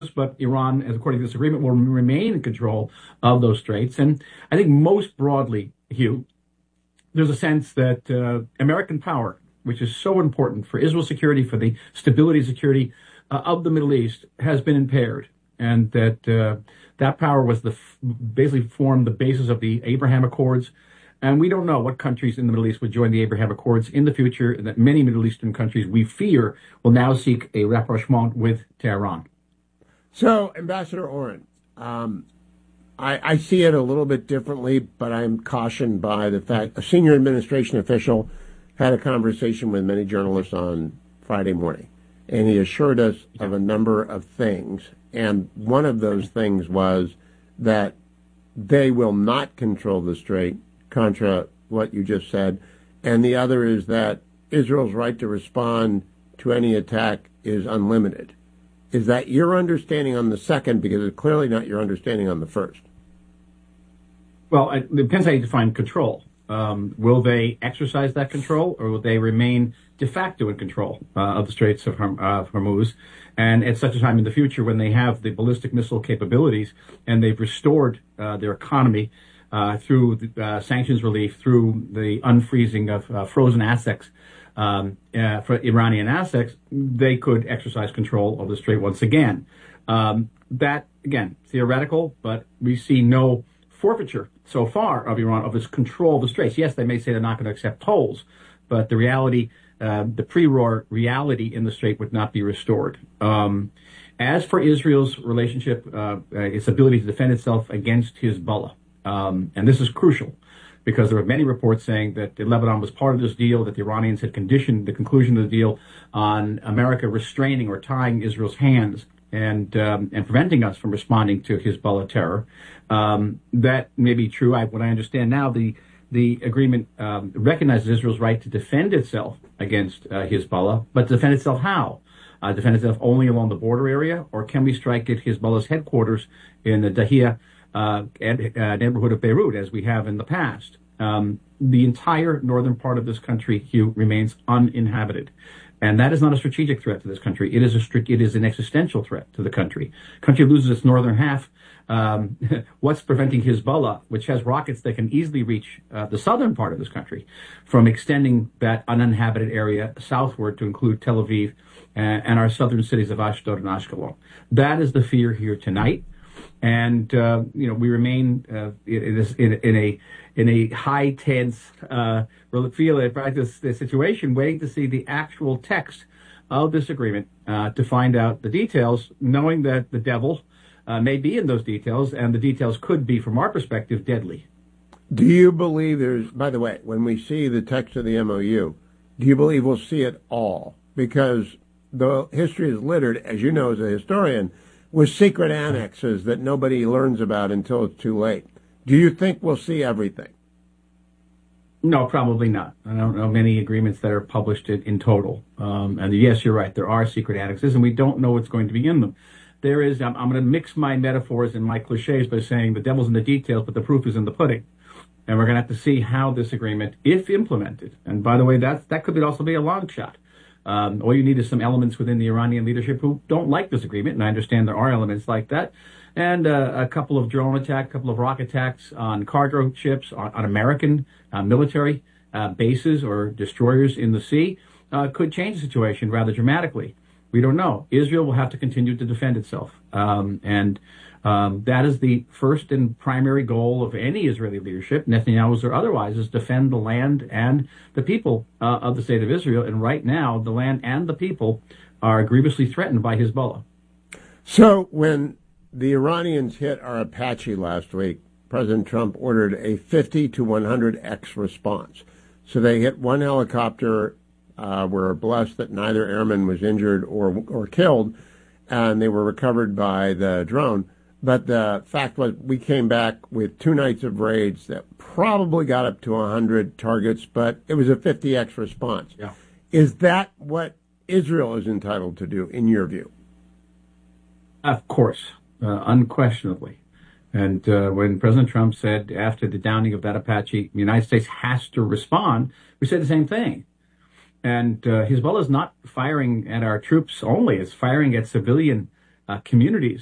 but Iran, as according to this agreement, will remain in control of those straits. And I think most broadly, Hugh, there's a sense that American power, which is so important for Israel's security, for the stability and security of the Middle East, has been impaired, and that that power was basically formed the basis of the Abraham Accords. And we don't know what countries in the Middle East would join the Abraham Accords in the future, and that many Middle Eastern countries, we fear, will now seek a rapprochement with Tehran. So, Ambassador Oren, I see it a little bit differently, but I'm cautioned by the fact a senior administration official had a conversation with many journalists on Friday morning, and he assured us of a number of things. And one of those things was that they will not control the strait, contra what you just said. And the other is that Israel's right to respond to any attack is unlimited. Is that your understanding on the second? Because it's clearly not your understanding on the first. Well, it depends how you define control. Will they exercise that control, or will they remain de facto in control of the Straits of Hormuz? And at such a time in the future when they have the ballistic missile capabilities and they've restored their economy through sanctions relief, through the unfreezing of frozen assets, for Iranian assets, they could exercise control of the strait once again. That, again, theoretical, but we see no forfeiture so far of Iran of its control of the straits. Yes, they may say they're not going to accept tolls, but the reality, the pre-war reality in the strait would not be restored. As for Israel's relationship, its ability to defend itself against Hezbollah, and this is crucial, because there were many reports saying that Lebanon was part of this deal, that the Iranians had conditioned the conclusion of the deal on America restraining or tying Israel's hands and preventing us from responding to Hezbollah terror. That may be true. What I understand now, the agreement recognizes Israel's right to defend itself against Hezbollah, but to defend itself how? Defend itself only along the border area, or can we strike at Hezbollah's headquarters in the Dahia neighborhood of Beirut, as we have in the past? The entire northern part of this country, Hugh, remains uninhabited. And that is not a strategic threat to this country. It is an existential threat to the country. Country loses its northern half. What's preventing Hezbollah, which has rockets that can easily reach the southern part of this country, from extending that uninhabited area southward to include Tel Aviv and our southern cities of Ashdod and Ashkelon? That is the fear here tonight. And we remain in a high tense this situation, waiting to see the actual text of this agreement to find out the details, knowing that the devil may be in those details, and the details could be, from our perspective, deadly. Do you believe by the way, when we see the text of the MOU, do you believe we'll see it all? Because the history is littered, as you know as a historian, with secret annexes that nobody learns about until it's too late. Do you think we'll see everything? No, probably not. I don't know many agreements that are published in total. And yes, you're right. There are secret annexes, and we don't know what's going to be in them. There is, I'm going to mix my metaphors and my cliches by saying the devil's in the details, but the proof is in the pudding. And we're going to have to see how this agreement, if implemented, and by the way, that could also be a long shot. All you need is some elements within the Iranian leadership who don't like this agreement, and I understand there are elements like that, and a couple of drone attacks, a couple of rocket attacks on cargo ships, on American military bases or destroyers in the sea, could change the situation rather dramatically. We don't know. Israel will have to continue to defend itself, and that is the first and primary goal of any Israeli leadership, Netanyahu's or otherwise, is defend the land and the people of the state of Israel. And right now, the land and the people are grievously threatened by Hezbollah. So when the Iranians hit our Apache last week, President Trump ordered a 50 to 100x response. So they hit one helicopter. We're blessed that neither airman was injured or killed, and they were recovered by the drone. But the fact was, we came back with 2 nights of raids that probably got up to 100 targets, but it was a 50x response. Yeah. Is that what Israel is entitled to do, in your view? Of course, unquestionably. And when President Trump said after the downing of that Apache, the United States has to respond, we said the same thing. And Hezbollah is not firing at our troops only. It's firing at civilian communities